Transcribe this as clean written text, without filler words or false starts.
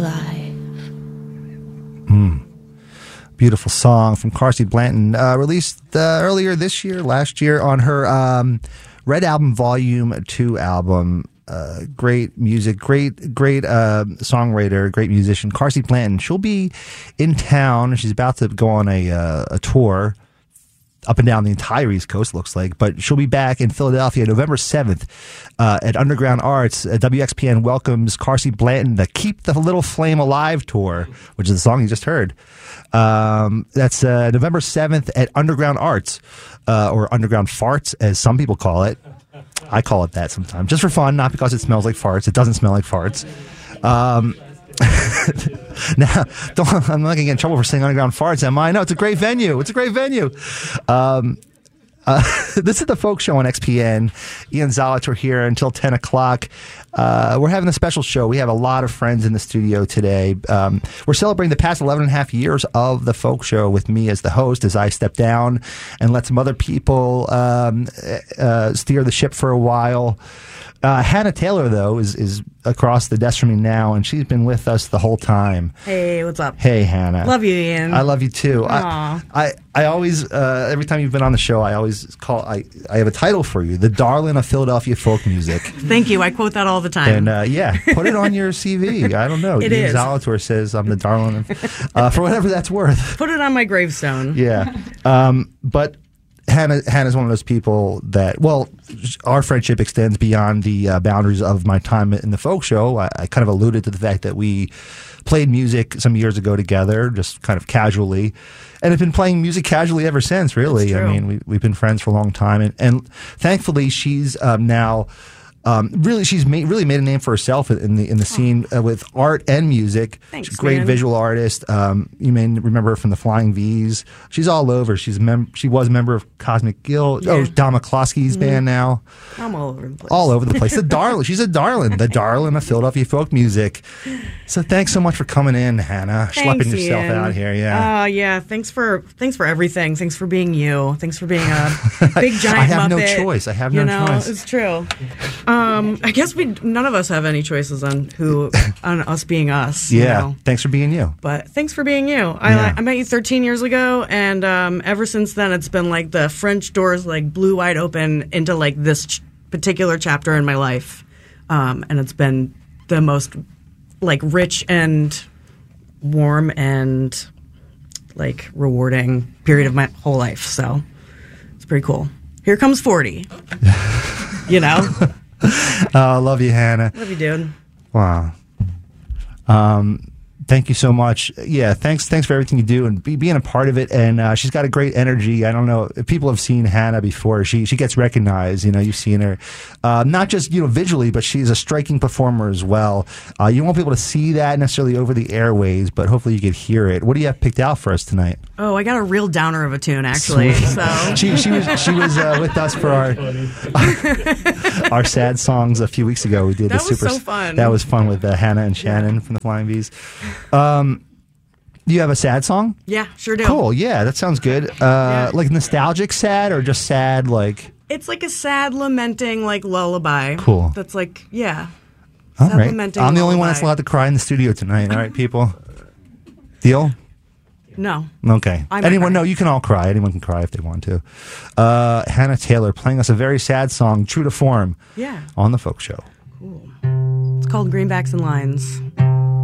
alive. Beautiful song from Carsey Blanton, released earlier this year, last year, on her Red Album Volume 2 album. Great music, great songwriter, great musician, Carsey Blanton. She'll be in town. She's about to go on a tour up and down the entire East Coast, looks like. But she'll be back in Philadelphia November 7th at Underground Arts. WXPN welcomes Carsey Blanton, the Keep the Little Flame Alive tour, which is the song you just heard. That's November 7th at Underground Arts, or Underground Farts, as some people call it. I call it that sometimes, just for fun, not because it smells like farts. It doesn't smell like farts. Now, I'm not going to get in trouble for saying Underground Farts, am I? No, it's a great venue. It's a great venue. This is the Folk Show on XPN. Ian Zolitor here until 10 o'clock. We're having a special show. We have a lot of friends in the studio today. We're celebrating the past 11 and a half years of the Folk Show with me as the host, as I step down and let some other people steer the ship for a while. Hannah Taylor, though, is across the desk from me now, and she's been with us the whole time. Hey, what's up? Hey, Hannah. Love you, Ian. I love you, too. Aw. I always, every time you've been on the show, I always I have a title for you, the darling of Philadelphia folk music. Thank you. I quote that all the time. And, yeah, put it on your CV. I don't know. It Ian is. Zolitor says I'm the darling of, for whatever that's worth. Put it on my gravestone. Yeah. But Hannah's one of those people that, well, our friendship extends beyond the boundaries of my time in the Folk Show. I kind of alluded to the fact that we played music some years ago together, just kind of casually, and have been playing music casually ever since, really. That's true. I mean, we've been friends for a long time, and thankfully she's now... she's really made a name for herself in the scene with art and music. Thanks, She's a great man. visual artist. You may remember her from the Flying V's. She's all over. She was a member of Cosmic Guild. Yeah. Oh, Don McCloskey's band now. I'm all over the place. All over the place. The darling. She's a darling. The darling of Philadelphia folk music. So thanks so much for coming in, Hannah. Thanks, Schlepping yourself Ian. out here. Yeah. Yeah. Thanks for everything. Thanks for being you. Thanks for being a big giant I have no Muppet. choice. I have no choice. It's true. I guess none of us have any choices on us being us. Yeah. You know? Thanks for being you. But thanks for being you. Yeah. I met you 13 years ago, and ever since then, it's been like the French doors like blew wide open into like this particular chapter in my life, and it's been the most like rich and warm and like rewarding period of my whole life. So it's pretty cool. Here comes 40. You know. I love you, Hannah. Love you, dude. Wow. Thank you so much. Yeah, thanks for everything you do and being a part of it. And she's got a great energy. I don't know if people have seen Hannah before. She gets recognized. You know, you've seen her not just visually, but she's a striking performer as well. You won't be able to see that necessarily over the airways, but hopefully you could hear it. What do you have picked out for us tonight? Oh, I got a real downer of a tune actually. So she was with us for our sad songs a few weeks ago. We did That the was super. so fun. That was fun with Hannah and Shannon from the Flying V's. Do you have a sad song? yeah, sure do. Cool. Yeah, that sounds good. Like nostalgic sad or just sad like. It's like a sad, lamenting, like lullaby. Cool. That's like, yeah. All Sad, right. lamenting I'm the only one lullaby. that's allowed to cry in the studio tonight. All right, people. Deal? No. Okay. I might Anyone? cry. No, you can all cry. Anyone can cry if they want to. Hannah Taylor playing us a very sad song, True to Form, Yeah. on the Folk Show. Cool. It's called Greenbacks and Lines.